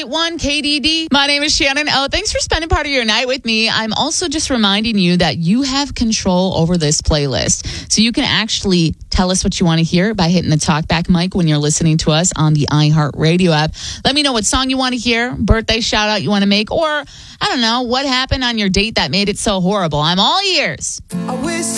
98.1 KDD. My name is Shannon. Oh, thanks for spending part of your night with me. I'm also just reminding you that you have control over this playlist. So you can actually tell us what you want to hear by hitting the talkback mic when you're listening to us on the iHeartRadio app. Let me know what song you want to hear, birthday shout out you want to make, or I don't know, what happened on your date that made it so horrible. I'm all ears.